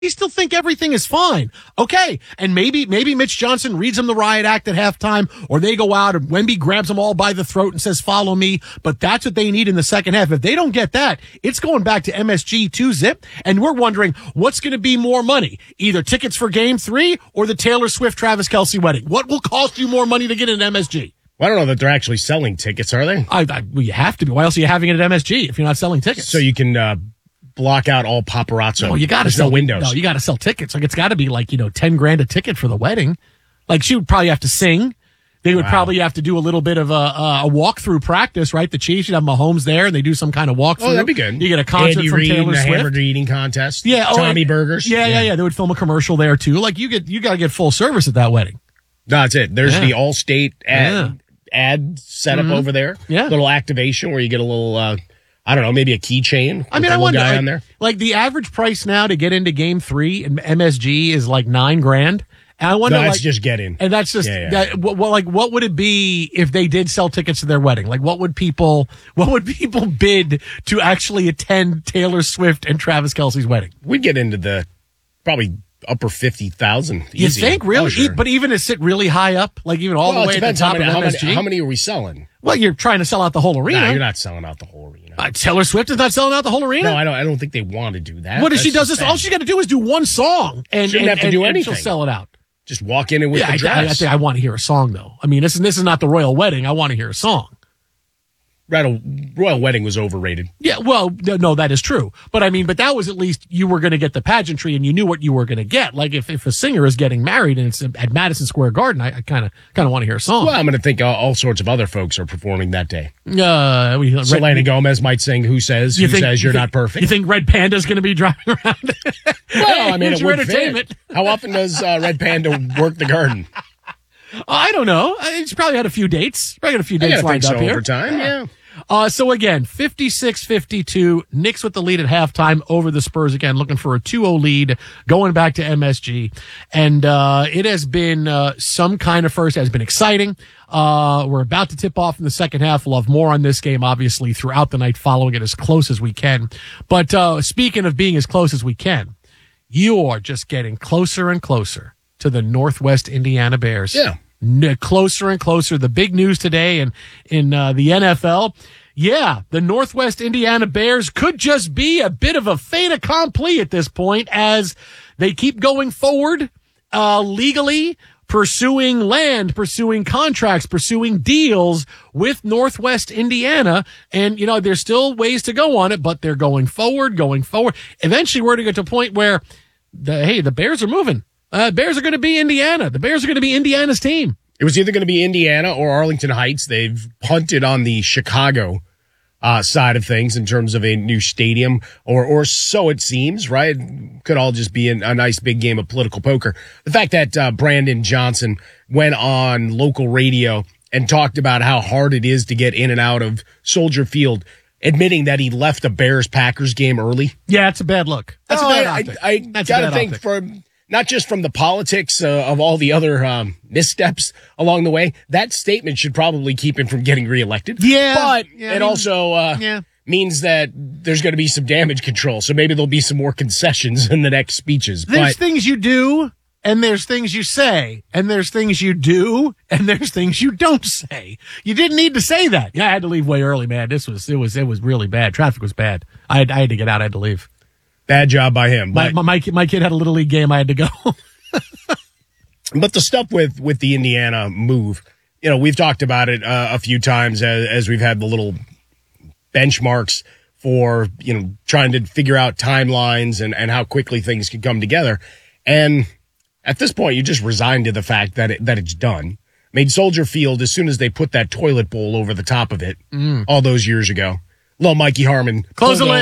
still think everything is fine. Okay. And maybe Mitch Johnson reads them the riot act at halftime, or they go out and Wemby grabs them all by the throat and says, follow me. But that's what they need in the second half. If they don't get that, it's going back to MSG 2-zip. And we're wondering what's going to be more money, either tickets for game 3 or the Taylor Swift Travis Kelce wedding. What will cost you more money to get in MSG? Well, I don't know that they're actually selling tickets, are they? Well, you have to be. Why else are you having it at MSG if you're not selling tickets? So you can, block out all paparazzo. No, you got to sell windows. No, you got to sell tickets. Like it's got to be like, $10,000 a ticket for the wedding. Like she would probably have to sing. They would probably have to do a little bit of a walkthrough practice, right? The Chiefs, you'd have Mahomes there and they do some kind of walkthrough. Oh, that'd be good. You get a concert Andy from Reid Taylor Swift. Hamburger eating contest. Yeah. Tommy Burgers. Yeah. They would film a commercial there too. Like you got to get full service at that wedding. No, that's it. There's the Allstate ad setup over there. Yeah. Little activation where you get a little, I don't know, maybe a keychain. I wonder, guy on there. Like the average price now to get into game 3 in MSG is like $9,000. And I wonder, that's just get in. And that's just, that. What would it be if they did sell tickets to their wedding? Like what would people bid to actually attend Taylor Swift and Travis Kelce's wedding? We'd get into the probably upper 50,000. You think really? Oh, sure. But even to sit really high up, like even all the way at the top of MSG? How many are we selling? Well, you're trying to sell out the whole arena. No, you're not selling out the whole arena. Taylor Swift is not selling out the whole arena? No, I don't think they want to do that. What if she does this? All she's got to do is do one song and she doesn't have to do anything. She'll sell it out. Just walk in and with the dress. I think I want to hear a song though. I mean, this is not the royal wedding. I want to hear a song. Royal wedding was overrated. Yeah, well, no, that is true. But that was at least you were going to get the pageantry and you knew what you were going to get. Like if a singer is getting married and it's at Madison Square Garden, I kind of want to hear a song. Well, I'm going to think all sorts of other folks are performing that day. Selena Gomez might sing "Who Says You're Not Perfect." You think Red Panda's going to be driving around? Well, it would entertainment. Fit. How often does Red Panda work the garden? I don't know. He's probably had a few dates. Probably got a few dates lined up here over time. Yeah. So again, 56-52, Knicks with the lead at halftime over the Spurs again, looking for a 2-0 lead, going back to MSG. And, it has been, some kind of first, has been exciting. We're about to tip off in the second half. We'll have more on this game, obviously, throughout the night, following it as close as we can. But, speaking of being as close as we can, you are just getting closer and closer to the Northwest Indiana Bears. Yeah. Closer and closer. The big news today in the NFL. Yeah, the Northwest Indiana Bears could just be a bit of a fait accompli at this point as they keep going forward, legally pursuing land, pursuing contracts, pursuing deals with Northwest Indiana. And, there's still ways to go on it, but they're going forward. Eventually we're going to get to a point where the Bears are moving. Bears are going to be Indiana. The Bears are going to be Indiana's team. It was either going to be Indiana or Arlington Heights. They've punted on the Chicago side of things in terms of a new stadium, or so it seems, right? Could all just be a nice big game of political poker. The fact that Brandon Johnson went on local radio and talked about how hard it is to get in and out of Soldier Field, admitting that he left the Bears-Packers game early. Yeah, it's a bad look. That's a bad optic. I got to think not just from the politics of all the other missteps along the way, that statement should probably keep him from getting reelected. Yeah. But it also means that there's going to be some damage control. So maybe there'll be some more concessions in the next speeches. There's things you do, and there's things you say, and there's things you do, and there's things you don't say. You didn't need to say that. Yeah, I had to leave way early, man. It was really bad. Traffic was bad. I had to get out. I had to leave. Bad job by him. My kid had a Little League game. I had to go. But the stuff with the Indiana move, we've talked about it a few times as we've had the little benchmarks for, trying to figure out timelines and how quickly things can come together. And at this point, you just resign to the fact that it's done. I mean, Soldier Field, as soon as they put that toilet bowl over the top of it all those years ago, little Mikey Harmon. Close the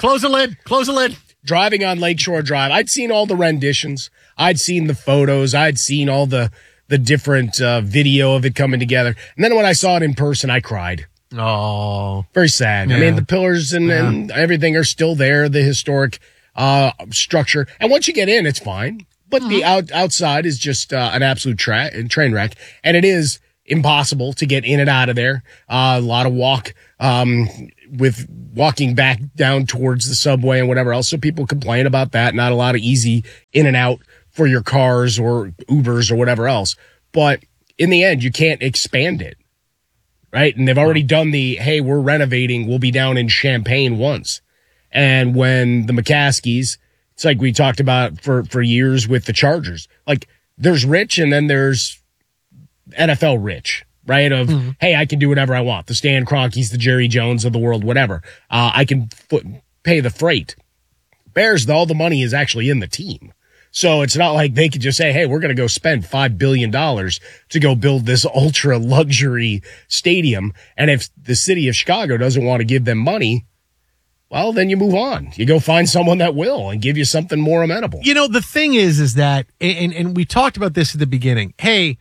lid. Driving on Lakeshore Drive, I'd seen all the renditions. I'd seen the photos. I'd seen all the different video of it coming together. And then when I saw it in person, I cried. Oh. Very sad. Yeah. I mean, the pillars and everything are still there, the historic structure. And once you get in, it's fine. But the outside is just an absolute train wreck. And it is impossible to get in and out of there. A lot of walk with walking back down towards the subway and whatever else. So people complain about that. Not a lot of easy in and out for your cars or Ubers or whatever else. But in the end, you can't expand it. Right. And they've already done hey, we're renovating. We'll be down in Champaign once. And when the McCaskies, it's like we talked about for years with the Chargers, like there's rich and then there's NFL rich. Right? Hey, I can do whatever I want. The Stan Kroenkes, the Jerry Jones of the world, whatever. I can pay the freight. Bears, all the money is actually in the team. So it's not like they could just say, hey, we're going to go spend $5 billion to go build this ultra luxury stadium. And if the city of Chicago doesn't want to give them money, well, then you move on. You go find someone that will and give you something more amenable. You know, the thing is that, and we talked about this at the beginning. Hey,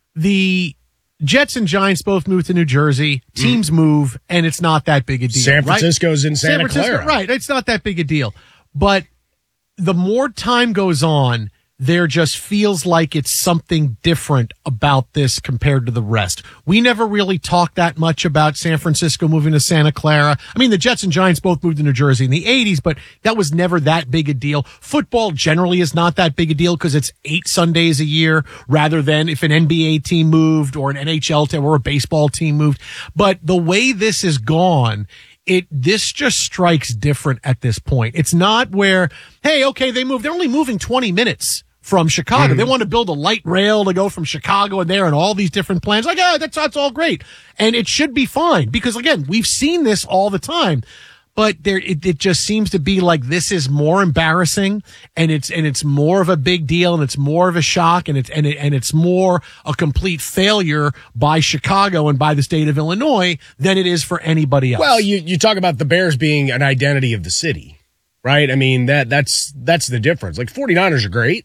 the Jets and Giants both moved to New Jersey. Teams move, and it's not that big a deal. San Francisco's in Santa Clara. Right. It's not that big a deal. But the more time goes on, there just feels like it's something different about this compared to the rest. We never really talked that much about San Francisco moving to Santa Clara. I mean, the Jets and Giants both moved to New Jersey in the 80s, but that was never that big a deal. Football generally is not that big a deal because it's 8 Sundays a year rather than if an NBA team moved or an NHL team or a baseball team moved. But the way this is gone, this just strikes different at this point. It's not where, hey, okay, they moved. They're only moving 20 minutes from Chicago. They want to build a light rail to go from Chicago and there and all these different plans. Like, yeah, that's all great. And it should be fine because, again, we've seen this all the time. But it just seems to be like this is more embarrassing and it's more of a big deal and it's more of a shock and it's more a complete failure by Chicago and by the state of Illinois than it is for anybody else. Well, you talk about the Bears being an identity of the city, right? I mean, that's the difference. Like 49ers are great,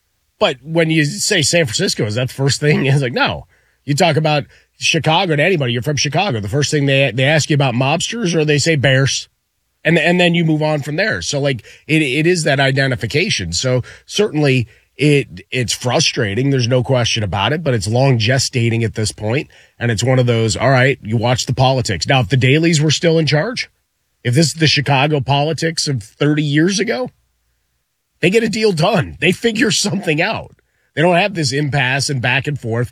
but when you say San Francisco, is that the first thing? It's like, no. You talk about Chicago to anybody, you're from Chicago. The first thing they ask you about mobsters or they say Bears. And then you move on from there. So like it is that identification. So certainly it's frustrating. There's no question about it, but it's long gestating at this point. And it's one of those, all right, you watch the politics. Now, if the Dailies were still in charge, if this is the Chicago politics of 30 years ago, they get a deal done. They figure something out. They don't have this impasse and back and forth.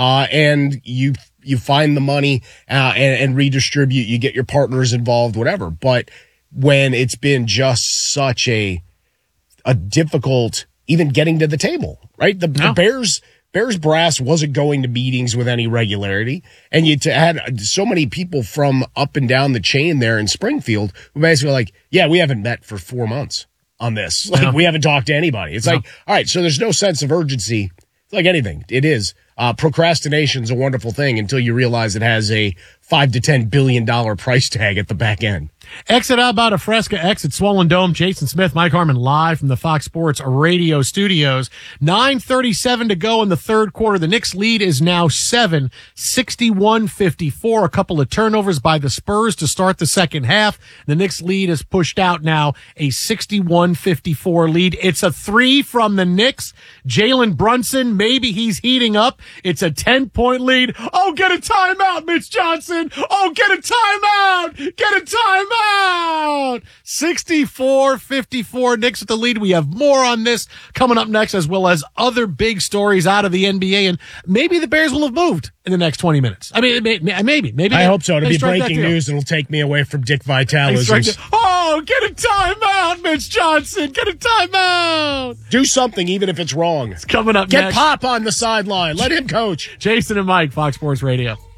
And you find the money, and redistribute. You get your partners involved, whatever. But when it's been just such a difficult, even getting to the table, right? The Bears brass wasn't going to meetings with any regularity. And you had so many people from up and down the chain there in Springfield who basically like, yeah, we haven't met for 4 months on this. Like we haven't talked to anybody. It's like, all right, so there's no sense of urgency. It's like anything. It is. Procrastination's a wonderful thing until you realize it has a $5 to $10 billion price tag at the back end. Exit out about a Fresca, exit Swollen Dome. Jason Smith, Mike Harmon live from the Fox Sports radio studios. 9:37 to go in the third quarter. The Knicks lead is now 7, 61-54. A couple of turnovers by the Spurs to start the second half. The Knicks lead is pushed out now, a 61-54 lead. It's a 3 from the Knicks. Jalen Brunson, maybe he's heating up. It's a 10-point lead. Oh, get a timeout, Mitch Johnson. Oh, get a timeout. Get a timeout. 64-54. Knicks with the lead. We have more on this coming up next, as well as other big stories out of the NBA. And maybe the Bears will have moved in the next 20 minutes. I mean, maybe. I hope so. It'll be breaking news. It'll take me away from Dick Vitale. Oh, get a timeout, Mitch Johnson. Get a timeout. Do something, even if it's wrong. It's coming up next. Get Pop on the sideline. Let him coach. Jason and Mike, Fox Sports Radio.